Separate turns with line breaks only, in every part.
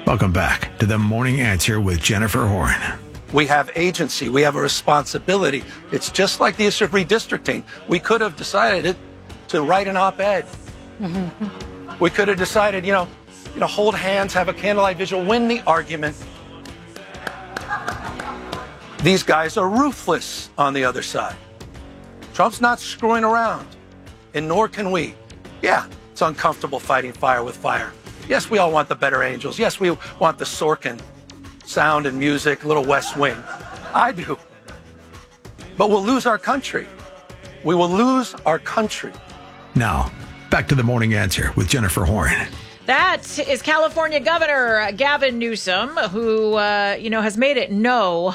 Welcome back to The Morning Answer with Jennifer Horn.
We have agency. We have a responsibility. It's just like the issue of redistricting. We could have decided to write an op-ed. We could have decided, hold hands, have a candlelight vigil, win the argument. These guys are ruthless on the other side. Trump's not screwing around, and nor can we. Yeah, it's uncomfortable fighting fire with fire. Yes, we all want the better angels. Yes, we want the Sorkin sound and music, little West Wing. I do. But we'll lose our country. We will lose our country.
Now, back to The Morning Answer with Jennifer Horn.
That is California Governor Gavin Newsom, who, has made it no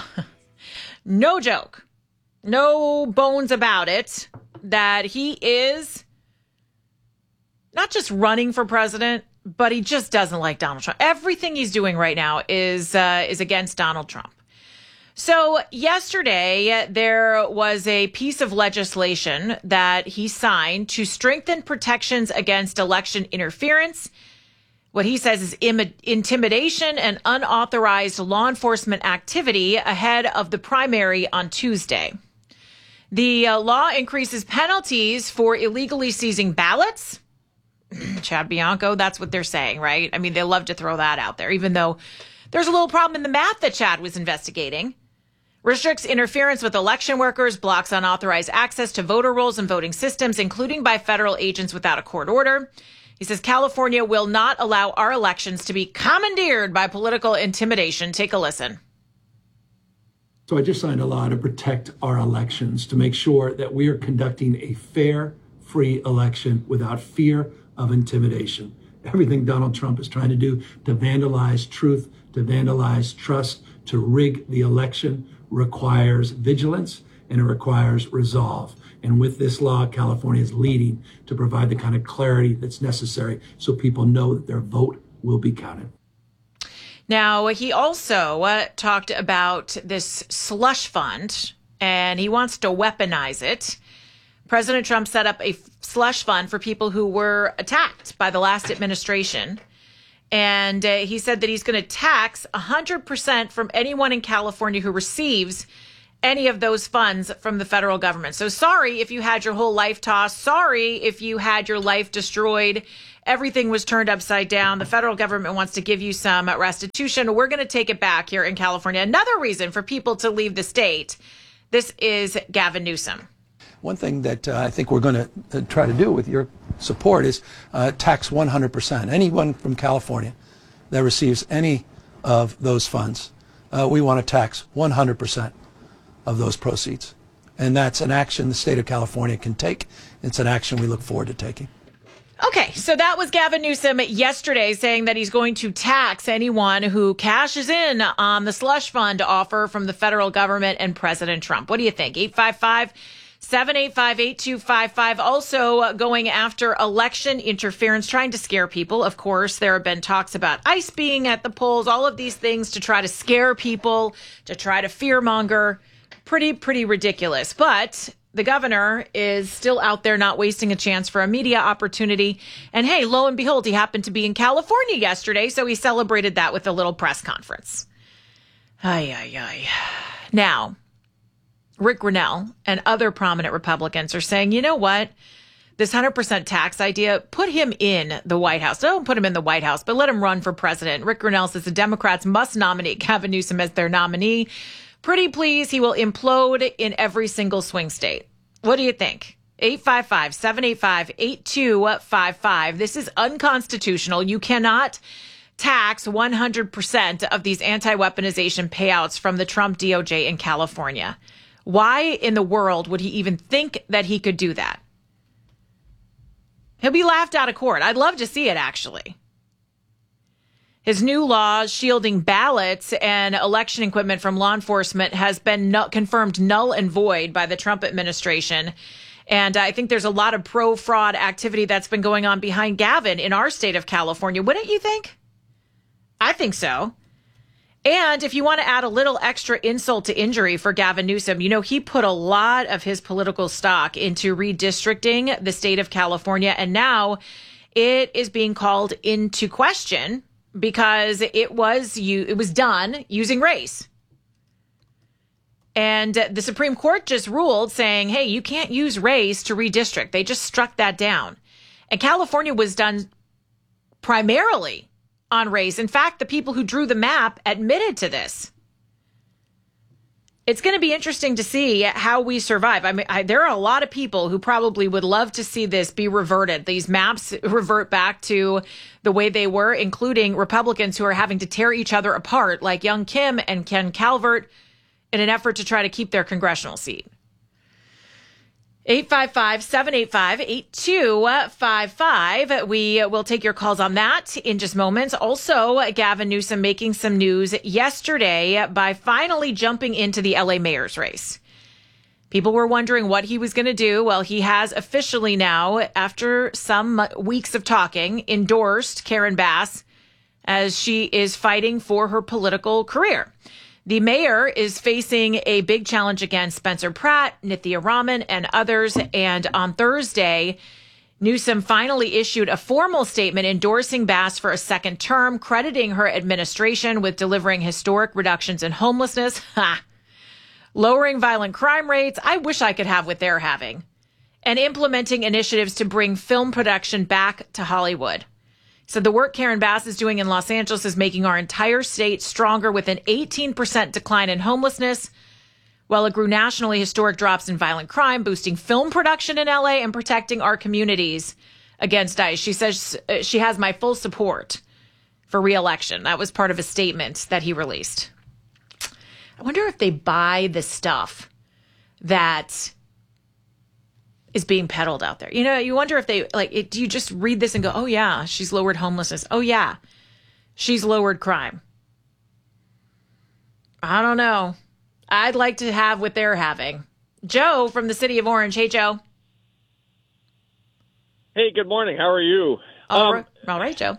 joke, no bones about it, that he is not just running for president, but he just doesn't like Donald Trump. Everything he's doing right now is against Donald Trump. So yesterday, there was a piece of legislation that he signed to strengthen protections against election interference. What he says is intimidation and unauthorized law enforcement activity ahead of the primary on Tuesday. The law increases penalties for illegally seizing ballots. Chad Bianco, that's what they're saying, right? I mean, they love to throw that out there, even though there's a little problem in the math that Chad was investigating. Restricts interference with election workers, blocks unauthorized access to voter rolls and voting systems, including by federal agents without a court order. He says California will not allow our elections to be commandeered by political intimidation. Take a listen.
So I just signed a law to protect our elections, to make sure that we are conducting a fair, free election without fear of intimidation. Everything Donald Trump is trying to do to vandalize truth, to vandalize trust, to rig the election requires vigilance and it requires resolve. And with this law, California is leading to provide the kind of clarity that's necessary so people know that their vote will be counted.
Now, he also talked about this slush fund, and he wants to weaponize it. President Trump set up a slush fund for people who were attacked by the last administration. And he said that he's going to tax 100% from anyone in California who receives any of those funds from the federal government. So sorry if you had your whole life tossed. Sorry if you had your life destroyed. Everything was turned upside down. The federal government wants to give you some restitution. We're going to take it back here in California. Another reason for people to leave the state. This is Gavin Newsom.
One thing that I think we're going to try to do with your support is tax 100%. Anyone from California that receives any of those funds, we want to tax 100% of those proceeds. And that's an action the state of California can take. It's an action we look forward to taking.
Okay, so that was Gavin Newsom yesterday saying that he's going to tax anyone who cashes in on the slush fund offer from the federal government and President Trump. What do you think? 855-785-8255. Also going after election interference, trying to scare people. Of course, there have been talks about ICE being at the polls, all of these things to try to scare people, to try to fearmonger. Pretty ridiculous. But the governor is still out there not wasting a chance for a media opportunity. And hey, lo and behold, he happened to be in California yesterday, so he celebrated that with a little press conference. Ay. Now, Rick Grinnell and other prominent Republicans are saying, you know what? This 100% tax idea, put him in the White House. Don't put him in the White House, but let him run for president. Rick Grinnell says the Democrats must nominate Gavin Newsom as their nominee. Pretty please, he will implode in every single swing state. What do you think? 855-785-8255. This is unconstitutional. You cannot tax 100% of these anti-weaponization payouts from the Trump DOJ in California. Why in the world would he even think that he could do that? He'll be laughed out of court. I'd love to see it, actually. His new law shielding ballots and election equipment from law enforcement has been confirmed null and void by the Trump administration. And I think there's a lot of pro-fraud activity that's been going on behind Gavin in our state of California. Wouldn't you think? I think so. And if you want to add a little extra insult to injury for Gavin Newsom, he put a lot of his political stock into redistricting the state of California. And now it is being called into question because it was done using race. And the Supreme Court just ruled saying, hey, you can't use race to redistrict. They just struck that down. And California was done primarily on race. In fact, the people who drew the map admitted to this. It's going to be interesting to see how we survive. I mean, there are a lot of people who probably would love to see this be reverted. These maps revert back to the way they were, including Republicans who are having to tear each other apart, like Young Kim and Ken Calvert, in an effort to try to keep their congressional seat. 855-785-8255. We will take your calls on that in just moments. Also, Gavin Newsom making some news yesterday by finally jumping into the LA mayor's race. People were wondering what he was going to do. Well, he has officially now, after some weeks of talking, endorsed Karen Bass as she is fighting for her political career. The mayor is facing a big challenge against Spencer Pratt, Nithya Raman, and others. And on Thursday, Newsom finally issued a formal statement endorsing Bass for a second term, crediting her administration with delivering historic reductions in homelessness, lowering violent crime rates, I wish I could have what they're having, and implementing initiatives to bring film production back to Hollywood. So the work Karen Bass is doing in Los Angeles is making our entire state stronger with an 18% decline in homelessness, while it grew nationally historic drops in violent crime, boosting film production in LA and protecting our communities against ICE. She says she has my full support for re-election. That was part of a statement that he released. I wonder if they buy the stuff that is being peddled out there. You know, you wonder if they, do you just read this and go, oh, yeah, she's lowered homelessness. Oh, yeah, she's lowered crime. I don't know. I'd like to have what they're having. Joe from the city of Orange. Hey, Joe.
Hey, good morning. How are you?
All right, Joe.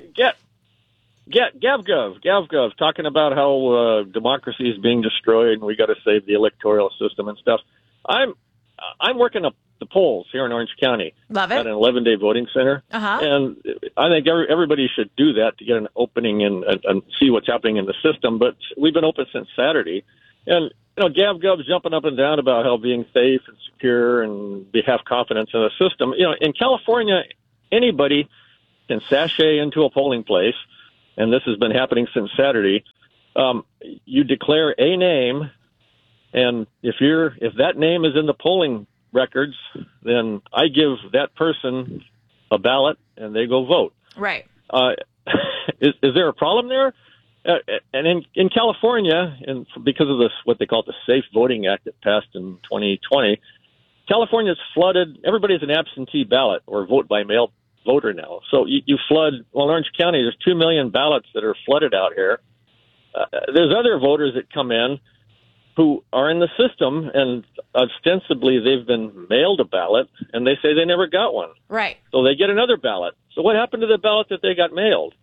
GavGov, talking about how democracy is being destroyed and we got to save the electoral system and stuff. I'm working up the polls here in Orange County.
Love it.
At an 11-day voting center. And I think everybody should do that to get an opening and see what's happening in the system. But we've been open since Saturday. And, you know, GavGov's jumping up and down about how being safe and secure and have confidence in the system. You know, in California, anybody can sashay into a polling place, and this has been happening since Saturday. You declare a name, and if that name is in the polling records, then I give that person a ballot and they go vote.
Right.
Is there a problem there? And in California, and because of this, what they call the Safe Voting Act that passed in 2020, California's flooded. Everybody's an absentee ballot or vote by mail voter now. So you flood. Well, in Orange County, there's 2 million ballots that are flooded out here. There's other voters that come in who are in the system, and ostensibly they've been mailed a ballot, and they say they never got one.
Right.
So they get another ballot. So what happened to the ballot that they got mailed?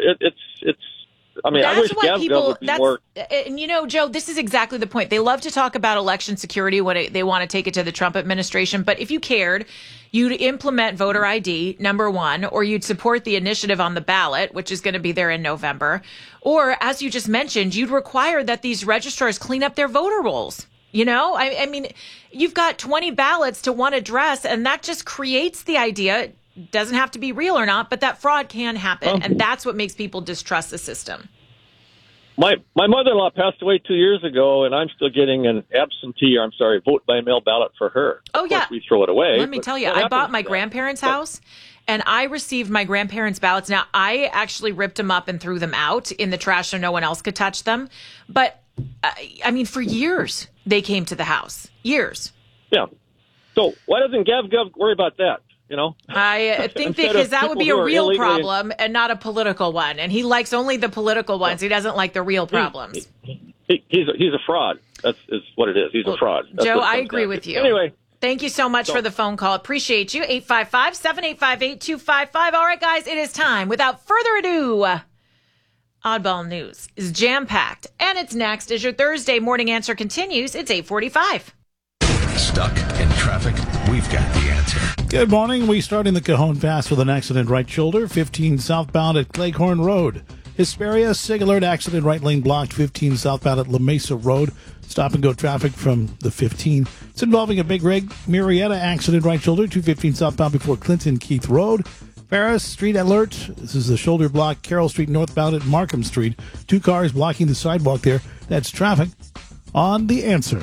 I mean, I wish GavGov would be more.
And you know, Joe, this is exactly the point. They love to talk about election security when they want to take it to the Trump administration. But if you cared, you'd implement voter ID, number one, or you'd support the initiative on the ballot, which is going to be there in November. Or, as you just mentioned, you'd require that these registrars clean up their voter rolls. You know, I mean, you've got 20 ballots to one address, and that just creates the idea. Doesn't have to be real or not, but that fraud can happen, and that's what makes people distrust the system.
My mother-in-law passed away 2 years ago, and I'm still getting an vote by mail ballot for her.
Oh,
of
yeah.
course, we throw it away.
Let me tell you, I bought my grandparents' house, and I received my grandparents' ballots. Now, I actually ripped them up and threw them out in the trash so no one else could touch them. But, I mean, for years, they came to the house. Years.
Yeah. So why doesn't GavGov worry about that? You know,
I think because that would be a real problem and not a political one. And he likes only the political ones. He doesn't like the real problems.
He's a fraud. That's what it is. He's a fraud.
Joe, I agree with you.
Anyway.
Thank you so much for the phone call. Appreciate you. 855-785-8255. All right, guys, it is time. Without further ado, Oddball News is jam-packed. And it's next as your Thursday morning answer continues. It's 8:45.
Stuck in traffic? We've got the answer.
Good morning. We start in the Cajon Pass with an accident right shoulder, 15 southbound at Cleghorn Road. Hesperia, SIG alert, accident, right lane blocked, 15 southbound at La Mesa Road. Stop and go traffic from the 15. It's involving a big rig. Murrieta, accident, right shoulder, 215 southbound before Clinton Keith Road. Ferris, street alert. This is the shoulder block, Carroll Street northbound at Markham Street. 2 cars blocking the sidewalk there. That's traffic on The Answer.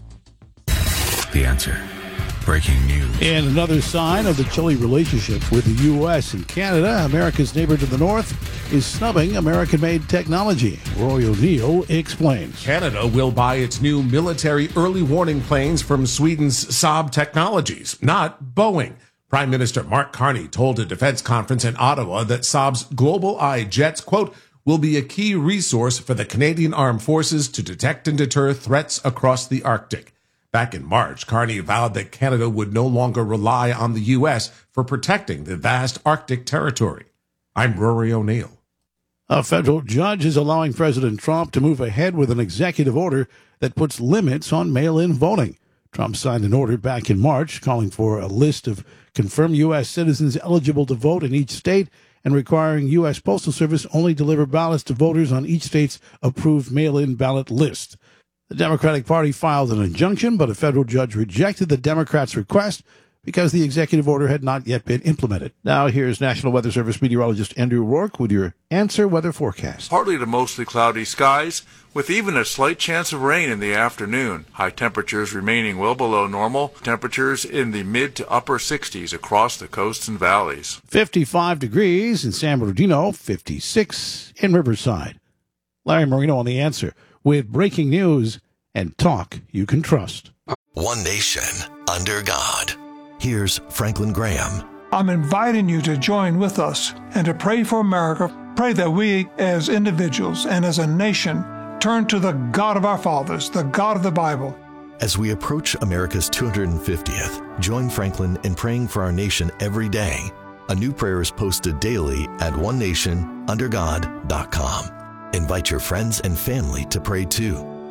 The Answer. Breaking news.
And another sign of the chilly relationship with the U.S. and Canada, America's neighbor to the north is snubbing American-made technology. Roy O'Neill explains.
Canada will buy its new military early warning planes from Sweden's Saab Technologies, not Boeing. Prime Minister Mark Carney told a defense conference in Ottawa that Saab's Global Eye jets, quote, will be a key resource for the Canadian Armed Forces to detect and deter threats across the Arctic. Back in March, Carney vowed that Canada would no longer rely on the U.S. for protecting the vast Arctic territory. I'm Rory O'Neill.
A federal judge is allowing President Trump to move ahead with an executive order that puts limits on mail-in voting. Trump signed an order back in March calling for a list of confirmed U.S. citizens eligible to vote in each state and requiring U.S. Postal Service only deliver ballots to voters on each state's approved mail-in ballot list. The Democratic Party filed an injunction, but a federal judge rejected the Democrats' request because the executive order had not yet been implemented. Now here's National Weather Service meteorologist Andrew Rourke with your Answer Weather Forecast.
Partly to mostly cloudy skies, with even a slight chance of rain in the afternoon. High temperatures remaining well below normal. Temperatures in the mid to upper 60s across the coasts and valleys.
55 degrees in San Bernardino, 56 in Riverside. Larry Marino on The Answer with breaking news and talk you can trust.
One nation under God. Here's Franklin Graham.
I'm inviting you to join with us and to pray for America. Pray that we as individuals and as a nation turn to the God of our fathers, the God of the Bible.
As we approach America's 250th, join Franklin in praying for our nation every day. A new prayer is posted daily at onenationundergod.com. Invite your friends and family to pray too.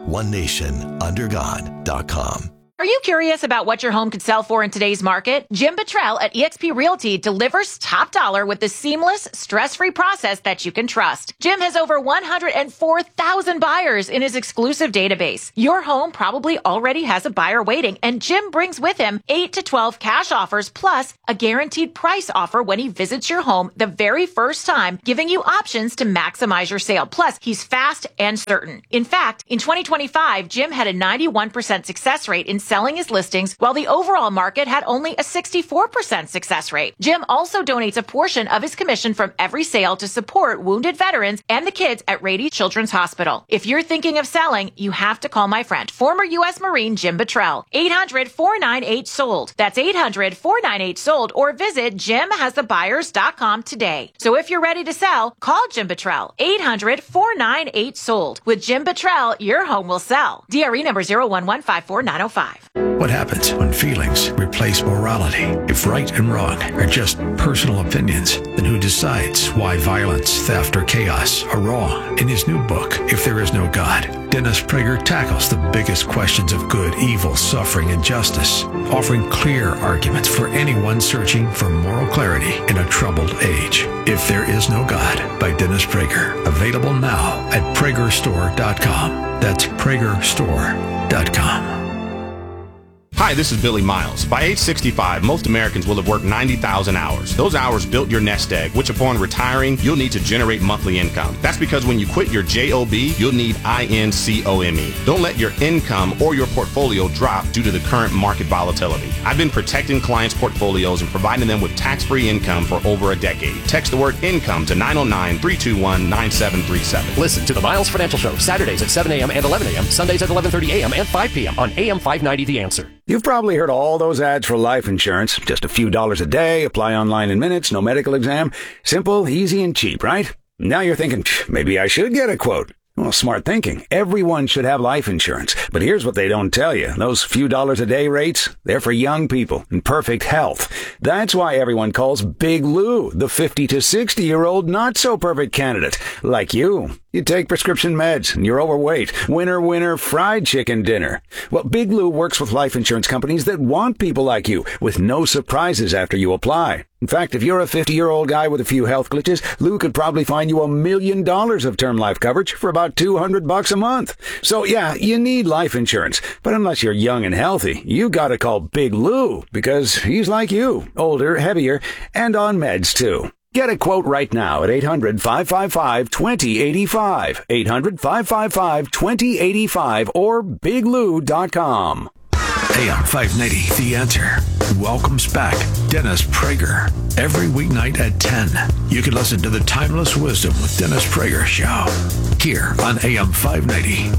onenationundergod.com.
Are you curious about what your home could sell for in today's market? Jim Buttrell at eXp Realty delivers top dollar with the seamless, stress-free process that you can trust. Jim has over 104,000 buyers in his exclusive database. Your home probably already has a buyer waiting, and Jim brings with him 8 to 12 cash offers plus a guaranteed price offer when he visits your home the very first time, giving you options to maximize your sale. Plus, he's fast and certain. In fact, in 2025, Jim had a 91% success rate in selling his listings, while the overall market had only a 64% success rate. Jim also donates a portion of his commission from every sale to support wounded veterans and the kids at Rady Children's Hospital. If you're thinking of selling, you have to call my friend, former U.S. Marine Jim Buttrell. 800-498-SOLD. That's 800-498-SOLD, or visit jimhasthebuyers.com today. So if you're ready to sell, call Jim Buttrell. 800-498-SOLD. With Jim Buttrell, your home will sell. DRE number 01154-905.
What happens when feelings replace morality? If right and wrong are just personal opinions, then who decides why violence, theft, or chaos are wrong? In his new book, If There Is No God, Dennis Prager tackles the biggest questions of good, evil, suffering, and justice, offering clear arguments for anyone searching for moral clarity in a troubled age. If There Is No God by Dennis Prager. Available now at PragerStore.com. That's PragerStore.com.
Hi, this is Billy Miles. By age 65, most Americans will have worked 90,000 hours. Those hours built your nest egg, which upon retiring, you'll need to generate monthly income. That's because when you quit your JOB, you'll need INCOME. Don't let your income or your portfolio drop due to the current market volatility. I've been protecting clients' portfolios and providing them with tax-free income for over a decade. Text the word income to 909-321-9737.
Listen to the Miles Financial Show, Saturdays at 7 a.m. and 11 a.m., Sundays at 11:30 a.m. and 5 p.m. on AM 590 The Answer.
You've probably heard all those ads for life insurance. Just a few dollars a day, apply online in minutes, no medical exam. Simple, easy, and cheap, right? Now you're thinking, maybe I should get a quote. Well, smart thinking. Everyone should have life insurance. But here's what they don't tell you. Those few dollars a day rates, they're for young people in perfect health. That's why everyone calls Big Lou the 50 to 60-year-old not-so-perfect candidate, like you. You take prescription meds and you're overweight. Winner, winner, fried chicken dinner. Well, Big Lou works with life insurance companies that want people like you with no surprises after you apply. In fact, if you're a 50-year-old guy with a few health glitches, Lou could probably find you $1 million of term life coverage for about $200 a month. So yeah, you need life insurance. But unless you're young and healthy, you gotta call Big Lou because he's like you, older, heavier, and on meds too. Get a quote right now at 800-555-2085, 800-555-2085, or biglou.com.
AM 590, The Answer, welcomes back Dennis Prager. Every weeknight at 10, you can listen to the Timeless Wisdom with Dennis Prager show here on AM 590.